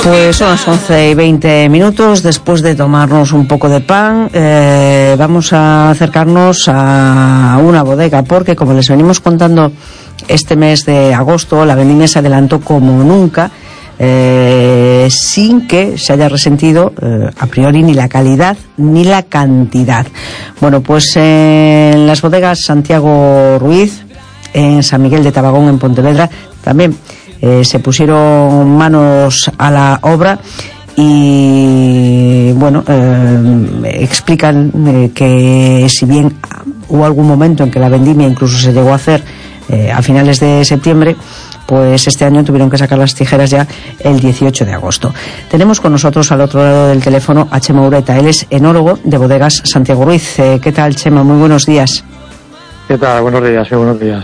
Pues son las 11:20. Después de tomarnos un poco de pan, vamos a acercarnos a una bodega, porque como les venimos contando, este mes de agosto la vendimia se adelantó como nunca, sin que se haya resentido a priori ni la calidad ni la cantidad. Bueno, pues en las bodegas Santiago Ruiz, en San Miguel de Tabagón, en Pontevedra, también se pusieron manos a la obra y bueno, explican que si bien hubo algún momento en que la vendimia incluso se llegó a hacer a finales de septiembre, pues este año tuvieron que sacar las tijeras ya el 18 de agosto. Tenemos con nosotros al otro lado del teléfono a Chema Ureta. Él es enólogo de bodegas Santiago Ruiz. ¿Qué tal, Chema? Muy buenos días. ¿Qué tal? Buenos días, buenos días.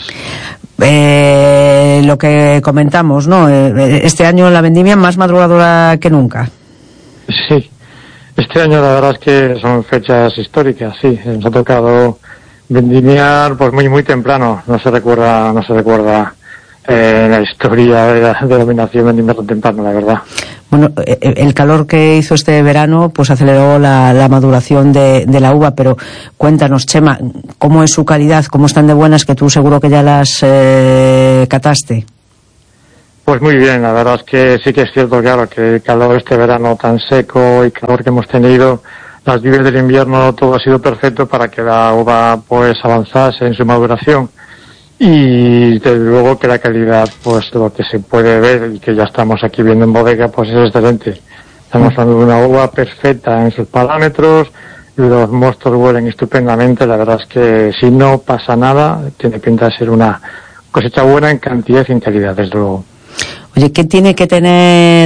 Lo que comentamos, ¿no? Este año la vendimia más madrugadora que nunca. Sí, este año la verdad es que son fechas históricas, sí. Nos ha tocado vendimiar pues muy temprano. No se recuerda la historia de la denominación vendimia tan temprano, la verdad. Bueno, el calor que hizo este verano pues aceleró la maduración de la uva, pero cuéntanos, Chema, ¿cómo es su calidad? ¿Cómo están de buenas, que tú seguro que ya las cataste? Pues muy bien, la verdad es que sí que es cierto, claro, que el calor este verano tan seco y calor que hemos tenido, las lluvias del invierno, todo ha sido perfecto para que la uva pues avanzase en su maduración. Y desde luego que la calidad, pues lo que se puede ver y que ya estamos aquí viendo en bodega, pues es excelente. Estamos hablando de una uva perfecta en sus parámetros, los mostos huelen estupendamente. La verdad es que si no pasa nada, tiene pinta de ser una cosecha buena en cantidad y en calidad, desde luego. Oye, ¿qué tiene que tener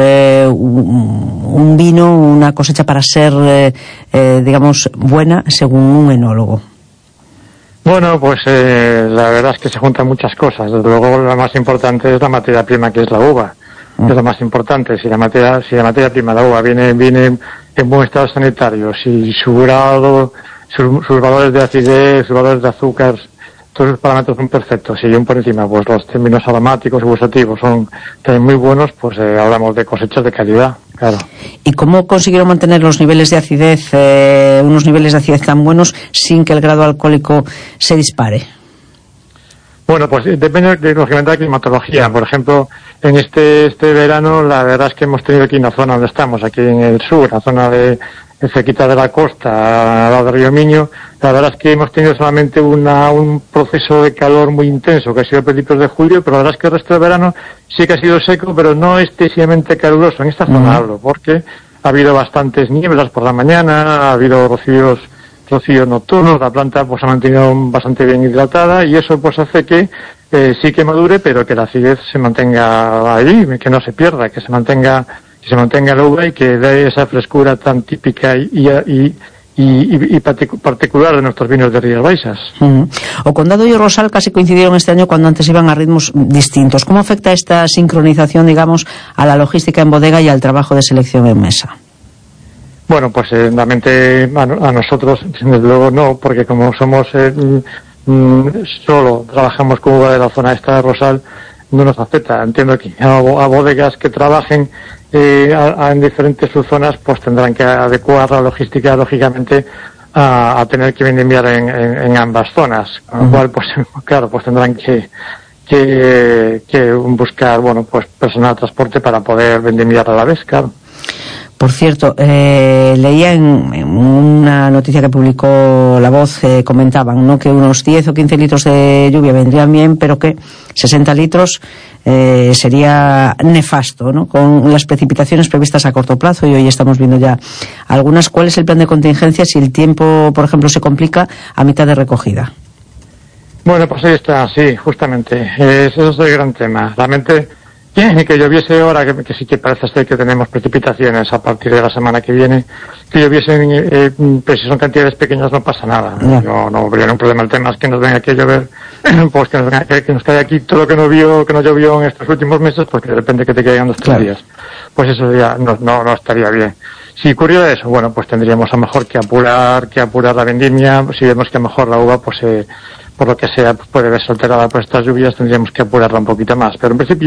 un vino, una cosecha para ser, digamos, buena según un enólogo? Bueno, pues la verdad es que se juntan muchas cosas. Desde luego la más importante es la materia prima, que es la uva. Es lo más importante. Si la materia prima, la uva, viene en buen estado sanitario, si su grado, sus valores de acidez, sus valores de azúcar, todos los parámetros son perfectos. Si por encima, pues los términos aromáticos y gustativos son también muy buenos, pues hablamos de cosechas de calidad, claro. ¿Y cómo consiguieron mantener los niveles de acidez, unos niveles de acidez tan buenos, sin que el grado alcohólico se dispare? Bueno, pues depende lógicamente de la climatología. Por ejemplo, en este verano, la verdad es que hemos tenido aquí en la zona donde estamos, aquí en el sur, la zona de cerquita de la costa, al lado del río Miño, la verdad es que hemos tenido solamente un proceso de calor muy intenso, que ha sido a principios de julio, pero la verdad es que el resto del verano sí que ha sido seco, pero no excesivamente caluroso. En esta zona hablo, porque ha habido bastantes nieblas por la mañana, ha habido rocíos nocturnos, la planta pues ha mantenido bastante bien hidratada, y eso pues hace que sí que madure, pero que la acidez se mantenga ahí, que no se pierda, que se mantenga la uva y que dé esa frescura tan típica y particular de nuestros vinos de Rías Baixas. O Condado y Rosal casi coincidieron este año, cuando antes iban a ritmos distintos. ¿Cómo afecta esta sincronización, digamos, a la logística en bodega y al trabajo de selección en mesa? Bueno, pues realmente a nosotros, desde luego no, porque como somos solo trabajamos con uva de la zona esta de Rosal, no nos afecta. Entiendo que a bodegas que trabajen en diferentes subzonas, pues tendrán que adecuar la logística, lógicamente, a tener que vendimiar en ambas zonas. Con lo cual, pues claro, pues tendrán que buscar, bueno, pues personal de transporte para poder vendimiar a la vez, claro. Por cierto, leía en una noticia que publicó La Voz, comentaban, ¿no?, que unos 10 o 15 litros de lluvia vendrían bien, pero que 60 litros sería nefasto, ¿no?, con las precipitaciones previstas a corto plazo, y hoy estamos viendo ya algunas. ¿Cuál es el plan de contingencia si el tiempo, por ejemplo, se complica a mitad de recogida? Bueno, pues ahí está, sí, justamente. Ese es el gran tema. Realmente, que lloviese ahora, que sí que parece ser que tenemos precipitaciones a partir de la semana que viene, que lloviesen, pues si son cantidades pequeñas no pasa nada. Yo no veo un problema. El tema es que nos venga aquí a llover, pues que nos caiga aquí todo lo que no llovió en estos últimos meses, pues que de repente que te caigan los 3 días. Pues eso ya no estaría bien. Si ocurriera eso, bueno, pues tendríamos a lo mejor que apurar la vendimia. Si vemos que a lo mejor la uva, pues por lo que sea, puede verse alterada por estas lluvias, tendríamos que apurarla un poquito más. Pero en principio,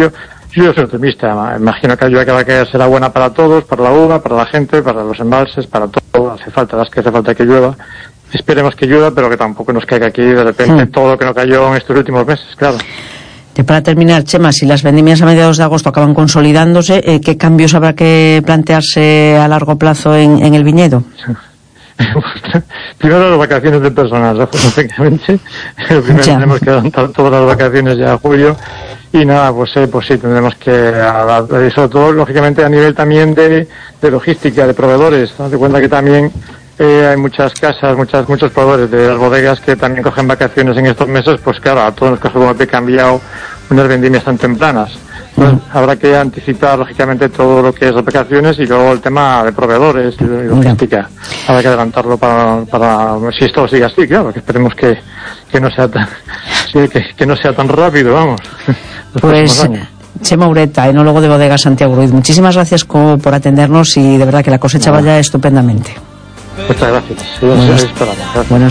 Yo soy optimista, imagino que la lluvia que va a caer será buena para todos, para la uva, para la gente, para los embalses, para todo, hace falta que llueva. Esperemos que llueva, pero que tampoco nos caiga aquí de repente todo lo que no cayó en estos últimos meses, claro. Y para terminar, Chema, si las vendimias a mediados de agosto acaban consolidándose, ¿qué cambios habrá que plantearse a largo plazo en el viñedo? Primero las vacaciones del personal, efectivamente. Primero tenemos que adelantar todas las vacaciones ya a julio. Y nada, pues sí, tendremos que, sobre todo, lógicamente, a nivel también de logística, de proveedores. Date cuenta que también hay muchas casas, muchos proveedores de las bodegas que también cogen vacaciones en estos meses, pues claro, a todos nos coge como que he cambiado unas vendimias tan tempranas. Entonces, habrá que anticipar, lógicamente, todo lo que es las vacaciones y luego el tema de proveedores y logística. Habrá que adelantarlo para si esto sigue así, claro, que esperemos que no sea tan, que no sea tan rápido, vamos. Pues Chema Ureta, enólogo de Bodega Santiago Ruiz, muchísimas gracias por atendernos y de verdad que la cosecha vaya estupendamente. Muchas gracias. Gracias.